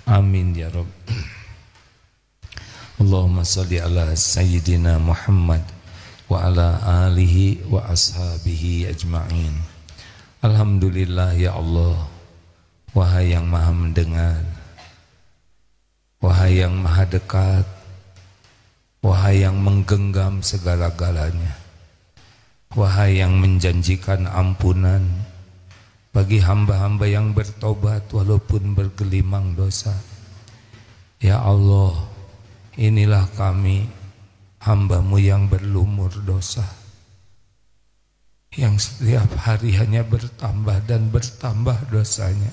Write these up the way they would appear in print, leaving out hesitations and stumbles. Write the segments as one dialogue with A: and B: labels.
A: Amin ya Rabb. Allahumma salli ala Sayyidina Muhammad wa ala alihi wa ashabihi ajma'in. Alhamdulillah ya Allah, wahai yang maha mendengar, wahai yang maha dekat, wahai yang menggenggam segala-galanya, wahai yang menjanjikan ampunan bagi hamba-hamba yang bertobat walaupun bergelimang dosa. Ya Allah, inilah kami, hamba-Mu yang berlumur dosa, yang setiap hari hanya bertambah dan bertambah dosanya.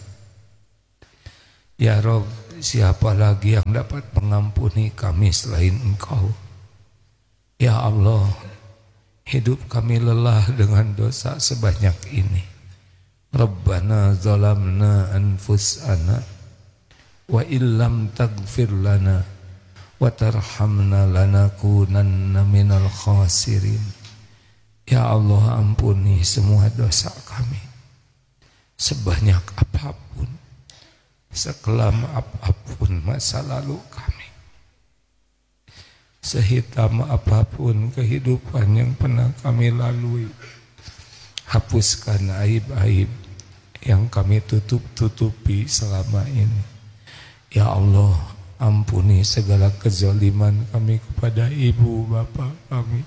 A: Ya Rabb, siapa lagi yang dapat mengampuni kami selain Engkau? Ya Allah, hidup kami lelah dengan dosa sebanyak ini. Rabbana zalamna anfusana wa illam taghfir lana wa tarhamna lanakunanna minal khasirin. Ya Allah, ampuni semua dosa kami, sebanyak apapun, sekelam apapun masa lalu kami, sehitam apapun kehidupan yang pernah kami lalui. Hapuskan aib-aib yang kami tutup-tutupi selama ini. Ya Allah, ampuni segala kezaliman kami kepada ibu bapa kami.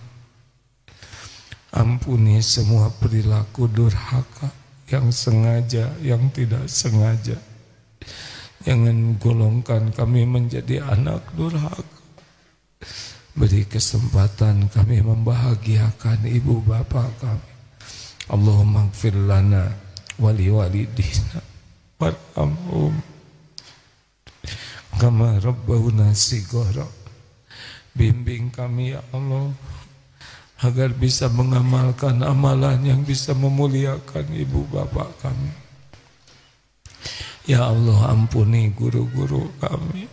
A: Ampuni semua perilaku durhaka, yang sengaja, yang tidak sengaja. Jangan golongkan kami menjadi anak durhaka. Beri kesempatan kami membahagiakan ibu bapa kami. Allahumma ighfir lana wa liwalidina warhamhum kama rabbawna shighara. Bimbing kami ya Allah, agar bisa mengamalkan amalan yang bisa memuliakan ibu bapak kami. Ya Allah, ampuni guru-guru kami,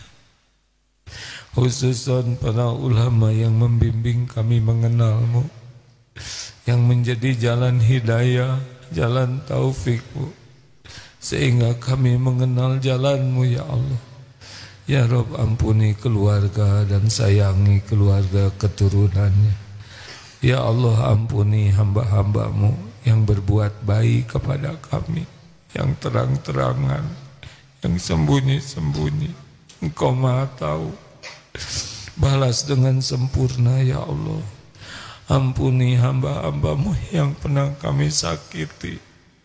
A: khususan para ulama yang membimbing kami mengenal-Mu, yang menjadi jalan hidayah, jalan taufik-Mu, sehingga kami mengenal jalan-Mu ya Allah. Ya Rabb, ampuni keluarga dan sayangi keluarga keturunannya. Ya Allah, ampuni hamba-hamba-Mu yang berbuat baik kepada kami, yang terang-terangan, yang sembunyi-sembunyi. Engkau Maha tahu. Balas dengan sempurna ya Allah. Ampuni hamba-hamba-Mu yang pernah kami sakiti,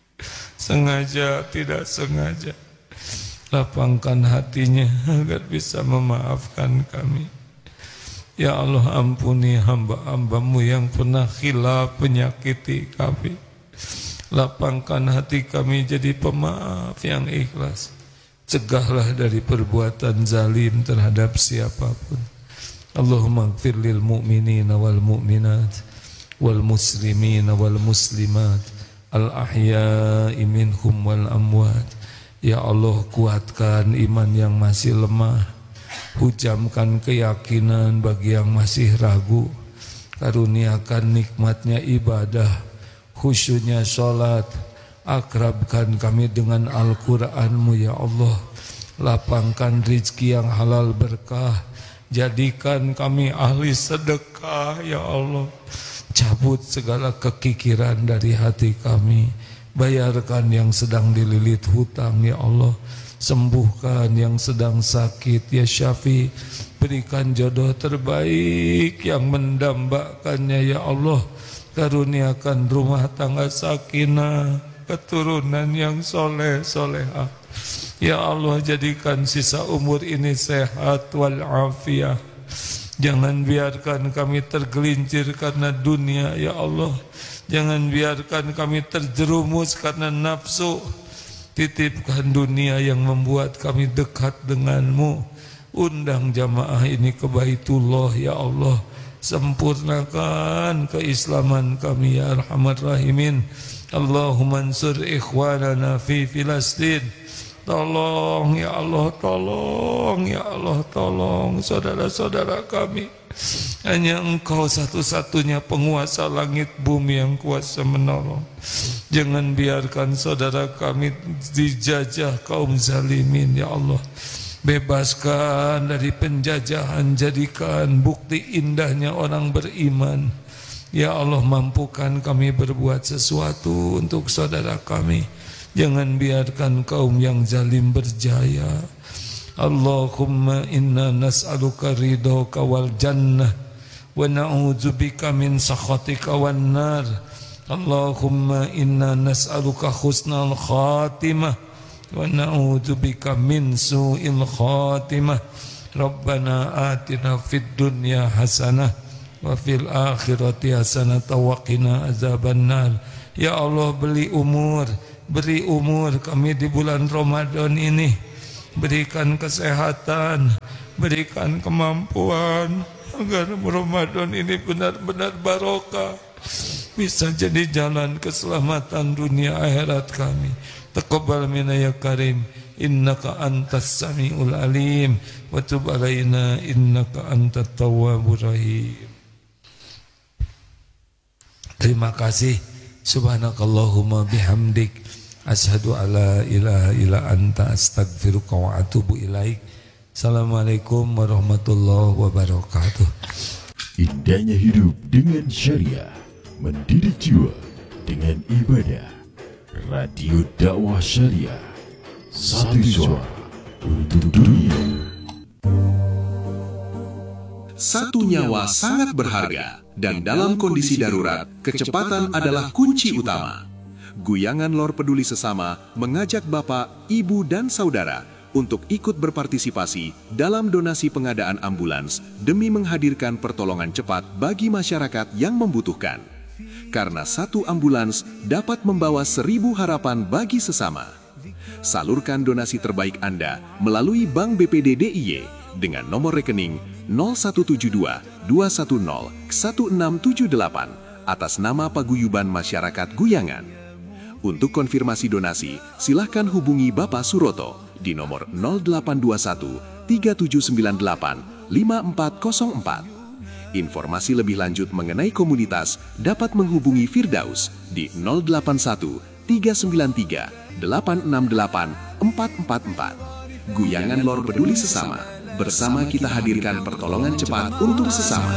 A: sengaja tidak sengaja. Lapangkan hatinya agar bisa memaafkan kami. Ya Allah, ampuni hamba-hamba-Mu yang pernah khilaf menyakiti kami. Lapangkan hati kami jadi pemaaf yang ikhlas. Cegahlah dari perbuatan zalim terhadap siapapun. Allahumma ighfir lil mu'minina wal mu'minat wal muslimina wal muslimat al ahya'i minhum wal amwat. Ya Allah, kuatkan iman yang masih lemah, hujamkan keyakinan bagi yang masih ragu, karuniakan nikmatnya ibadah, khusyuknya sholat, akrabkan kami dengan Al-Quran-Mu ya Allah. Lapangkan rizki yang halal berkah, jadikan kami ahli sedekah ya Allah. Cabut segala kekikiran dari hati kami, bayarkan yang sedang dililit hutang ya Allah. Sembuhkan yang sedang sakit ya Syafi. Berikan jodoh terbaik yang mendambakannya ya Allah. Karuniakan rumah tangga sakinah, keturunan yang soleh solehah. Ya Allah, jadikan sisa umur ini sehat walafiat. Jangan biarkan kami tergelincir karena dunia ya Allah. Jangan biarkan kami terjerumus karena nafsu. Titipkan dunia yang membuat kami dekat denganmu. Undang jamaah ini ke Baitullah ya Allah. Sempurnakan keislaman kami ya Arhamar Rahimin. Allahumma ansur ikhwanana fi Filastin. Tolong ya Allah, tolong ya Allah, tolong saudara-saudara kami Hanya Engkau satu-satunya penguasa langit bumi yang kuasa menolong. Jangan biarkan saudara kami dijajah kaum zalimin, ya Allah. Bebaskan dari penjajahan, jadikan bukti indahnya orang beriman. Ya Allah, mampukan kami berbuat sesuatu untuk saudara kami. Jangan biarkan kaum yang zalim berjaya. Allahumma inna nas'aluka ridhoka wal jannah wa na'udzubika min sakhatika wan nar. Allahumma inna nas'aluka husnal khatimah wa na'udzubika min su'il khatimah. Rabbana atina fid dunya hasanah wa fil akhirati hasanah wa qina azabannar. Ya Allah, beri umur kami di bulan Ramadan ini. Berikan kesehatan, berikan kemampuan agar Ramadan ini benar-benar barokah, bisa jadi jalan keselamatan dunia akhirat kami. Taqabbal minna ya karim, innaka antas samiul alim, wa tub alaina innaka antat tawwabur rahim. Terima kasih. Subhanakallahumma bihamdik, asyhadu alla ilaha illa anta, astaghfiruka wa atubu ilaik. Assalamualaikum warahmatullahi wabarakatuh.
B: Indahnya hidup dengan syariah, mendidik jiwa dengan ibadah. Radio Dakwah Syariah, satu suara untuk dunia.
C: Satu nyawa sangat berharga, dan dalam kondisi darurat, kecepatan adalah kunci utama. Guyangan Lor Peduli Sesama mengajak Bapak, Ibu, dan Saudara untuk ikut berpartisipasi dalam donasi pengadaan ambulans demi menghadirkan pertolongan cepat bagi masyarakat yang membutuhkan. Karena satu ambulans dapat membawa 1000 harapan bagi sesama. Salurkan donasi terbaik Anda melalui Bank BPD DIY dengan nomor rekening 0172 210 1678 atas nama Paguyuban Masyarakat Guyangan. Untuk konfirmasi donasi, silahkan hubungi Bapak Suroto di nomor 0821 3798 5404. Informasi lebih lanjut mengenai komunitas dapat menghubungi Firdaus di 081 393 868 444. Guyangan Lor Peduli Sesama, bersama kita hadirkan pertolongan cepat untuk sesama.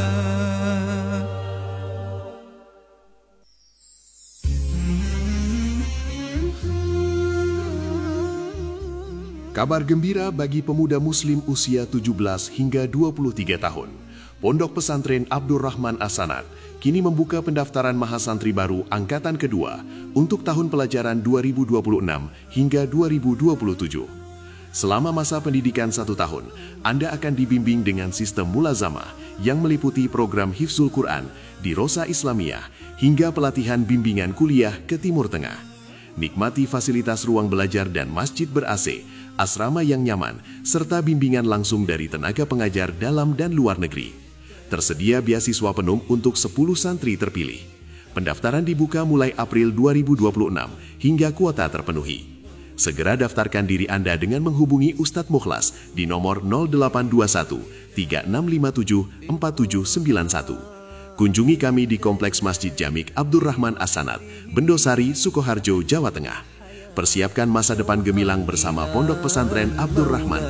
C: Kabar gembira bagi pemuda muslim usia 17 hingga 23 tahun. Pondok Pesantren Abdurrahman As-Sanad kini membuka pendaftaran mahasantri baru angkatan kedua untuk tahun pelajaran 2026 hingga 2027. Selama masa pendidikan 1 tahun, Anda akan dibimbing dengan sistem mulazamah yang meliputi program Hifzul Quran di Rosa Islamiyah hingga pelatihan bimbingan kuliah ke Timur Tengah. Nikmati fasilitas ruang belajar dan masjid ber-AC, asrama yang nyaman, serta bimbingan langsung dari tenaga pengajar dalam dan luar negeri. Tersedia beasiswa penuh untuk 10 santri terpilih. Pendaftaran dibuka mulai April 2026 hingga kuota terpenuhi. Segera daftarkan diri Anda dengan menghubungi Ustadz Mukhlas di nomor 0821 3657 4791. Kunjungi kami di Kompleks Masjid Jamik Abdurrahman As-Sanad, Bendosari, Sukoharjo, Jawa Tengah. Persiapkan masa depan gemilang bersama Pondok Pesantren Abdurrahman